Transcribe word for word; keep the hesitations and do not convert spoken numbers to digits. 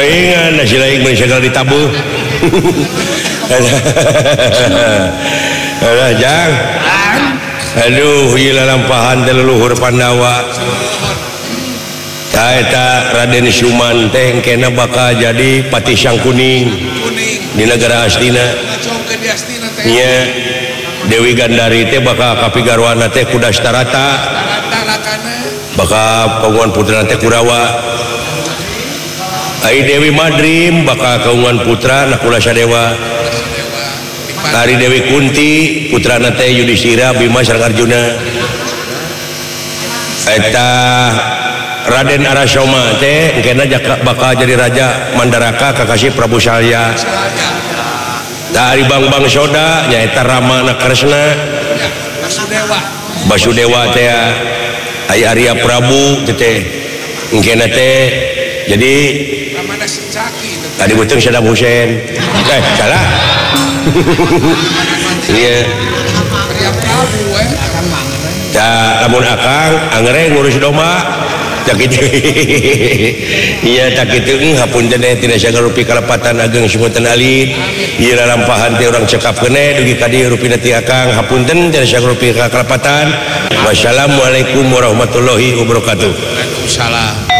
saingan nasi lain segala ditabuh. Alah jang. Aduh ieu lampahan teh leluhur Pandawa. Eta Raden Suman teh kena bakal jadi Pati Sangkuning di negara Astina. Nya Dewi Gandari teh bakal kapigarwana teh ku Dastarata. Bakal kagungan putra teh Kurawa. Ai Dewi Madrim bakal kagungan putra Nakula Sadewa. Ari Dewi Kunti putrana teh Yudhistira Bima sareng Arjuna. Eta Raden Arasoma teh engkena bakal jadi raja Mandaraka kakasih Prabu Salya. Dari Bang-Bang Soda nyaeta Rama anak Kresna. Basudewa teh aya Arya Prabu teh engkena teh jadi tadi betul Saddam Hussein. Eh salah. Iya. Da lamun akang angere ngurus domba tak kitu. Iya tak kitu hapunten tina sagarupi kalepatan ageng Sumetan Alit. Ieu lampahan teh urang cekap keneh dugi ka dieu rupina ti akang hapunten tina sagarupi kalepatan. Wassalamualaikum warahmatullahi wabarakatuh. Waalaikumsalam.